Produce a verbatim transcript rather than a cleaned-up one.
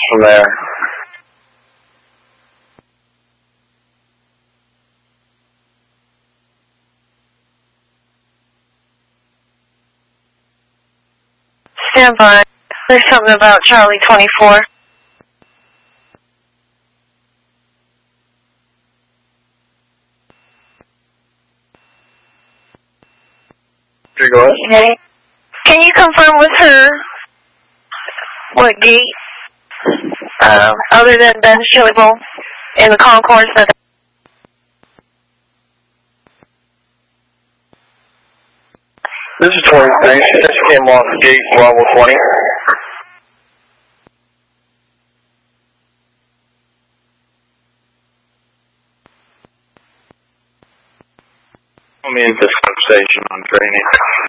from there. Stand by. There's something about Charlie twenty-four. Go ahead. Okay. Can you confirm with her what gate, um, other than Ben's Chili Bowl, in the concourse that... This is twenty-three. She just came off gate Bravo twenty. I'm in this conversation on training.